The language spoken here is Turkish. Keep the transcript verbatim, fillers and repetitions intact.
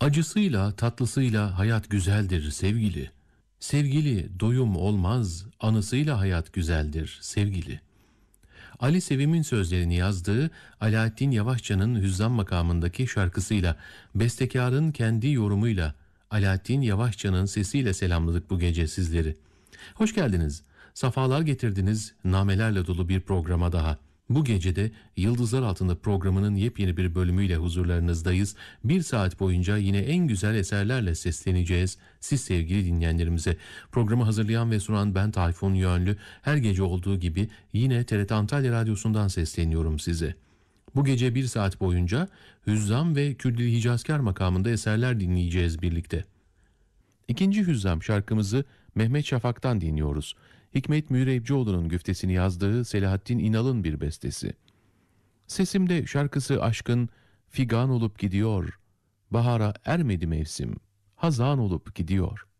Acısıyla tatlısıyla hayat güzeldir sevgili. Sevgili doyum olmaz, anısıyla hayat güzeldir sevgili. Ali Sevim'in sözlerini yazdığı Alaaddin Yavaşça'nın Hüzzam makamındaki şarkısıyla, bestekarın kendi yorumuyla, Alaaddin Yavaşça'nın sesiyle selamladık bu gece sizleri. Hoş geldiniz, safalar getirdiniz namelerle dolu bir programa daha. Bu gecede Yıldızlar Altında programının yepyeni bir bölümüyle huzurlarınızdayız. Bir saat boyunca yine en güzel eserlerle sesleneceğiz siz sevgili dinleyenlerimize. Programı hazırlayan ve sunan ben Tayfun Yönlü. Her gece olduğu gibi yine T R T Antalya Radyosu'ndan sesleniyorum size. Bu gece bir saat boyunca Hüzzam ve Kürdili Hicazkar makamında eserler dinleyeceğiz birlikte. İkinci Hüzzam şarkımızı Mehmet Şafak'tan dinliyoruz. Hikmet Mürebcioğlu'nun güftesini yazdığı Selahattin İnal'ın bir bestesi. Sesimde şarkısı aşkın figan olup gidiyor, bahara ermedi mevsim, hazan olup gidiyor.